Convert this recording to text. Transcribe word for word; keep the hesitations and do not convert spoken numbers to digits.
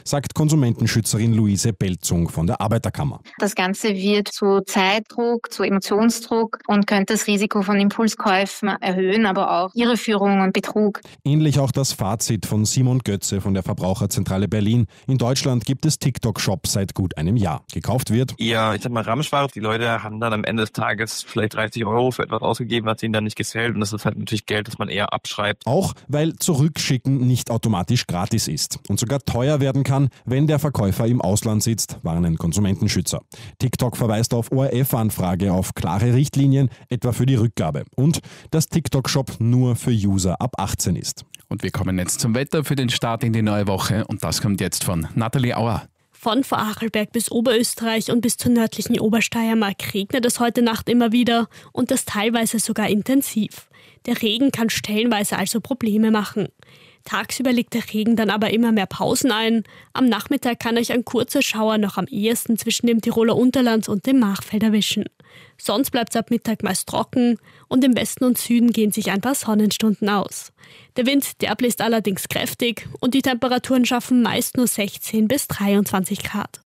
sagt Konsumentenschützerin Luise Belzung von der Arbeiterkammer. Das Ganze wird zu Zeitdruck, zu Emotionsdruck und könnte das Risiko von Impulskäufen erhöhen, aber auch Irreführung und Betrug. Ähnlich auch das Fazit von Simon Götze von der Verbraucherzentrale Berlin. In Deutschland gibt es TikTok-Shops seit gut einem Jahr. Gekauft wird Ja, ich sag mal Ramschware. Die Leute haben dann am Ende des Tages vielleicht dreißig Euro für etwas ausgegeben, was ihnen dann nicht gefällt. Und das ist halt natürlich Geld, das man eher abschreibt. Auch weil Zurückschicken nicht automatisch gratis ist und sogar teuer werden kann, wenn der Verkäufer im Ausland sitzt, warnen Konsumentenschützer. TikTok verweist auf O R F-Anfrage auf klare Richtlinien, etwa für die Rückgabe. Und dass TikTok-Shop nur für User ab achtzehn ist. Und wir kommen jetzt zum Wetter für den Start in die neue Woche. Und das kommt jetzt von Nathalie Auer. Von Vorarlberg bis Oberösterreich und bis zur nördlichen Obersteiermark regnet es heute Nacht immer wieder und das teilweise sogar intensiv. Der Regen kann stellenweise also Probleme machen. Tagsüber legt der Regen dann aber immer mehr Pausen ein. Am Nachmittag kann euch ein kurzer Schauer noch am ehesten zwischen dem Tiroler Unterland und dem Machfeld erwischen. Sonst bleibt es ab Mittag meist trocken und im Westen und Süden gehen sich ein paar Sonnenstunden aus. Der Wind, der bläst allerdings kräftig und die Temperaturen schaffen meist nur sechzehn bis dreiundzwanzig Grad.